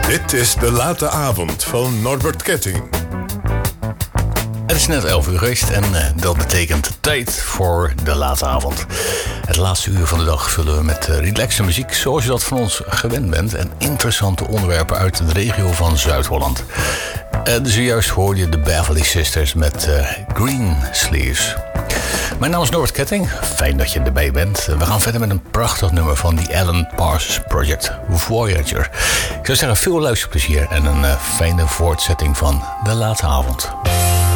Dit is De Late Avond van Norbert Ketting. Het is net 11 uur geweest en dat betekent tijd voor De Late Avond. Het laatste uur van de dag vullen we met relaxe muziek zoals je dat van ons gewend bent. En interessante onderwerpen uit de regio van Zuid-Holland. Zojuist hoorde je de Beverly Sisters met Green Sleeves. Mijn naam is Norbert Ketting. Fijn dat je erbij bent. We gaan verder met een prachtig nummer van The Alan Parsons Project, Voyager. Ik zou zeggen veel luisterplezier en een fijne voortzetting van De Late Avond.